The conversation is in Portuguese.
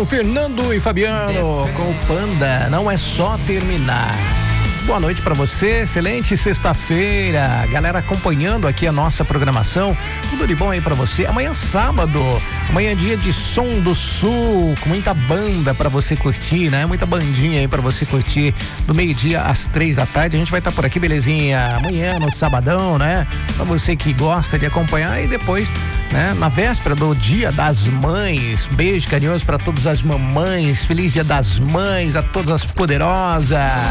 com Fernando e Fabiano, com o Panda, não é só terminar. Boa noite pra você, excelente sexta-feira, galera acompanhando aqui a nossa programação, tudo de bom aí pra você. Amanhã sábado, amanhã é dia de Som do Sul, com muita banda pra você curtir, né? Muita bandinha aí pra você curtir do meio-dia às 3 da tarde. A gente vai estar por aqui, belezinha, amanhã no sabadão, né? Pra você que gosta de acompanhar e depois, né? Na véspera do Dia das Mães, beijo carinhoso pra todas as mamães, feliz Dia das Mães a todas as poderosas.